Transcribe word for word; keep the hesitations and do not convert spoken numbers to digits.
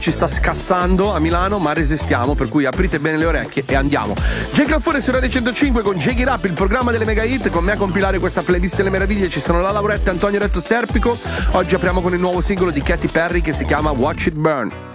ci sta scassando a Milano, ma resistiamo, per cui aprite bene le orecchie e andiamo. Jake Alfone su Radio centocinque con Jake It Up, il programma delle mega hit. Con me a compilare questa playlist delle meraviglie ci sono la Lauretta e Antonio Retto Serpico. Oggi apriamo con il nuovo singolo di Katy Perry che si chiama Watch It Burn.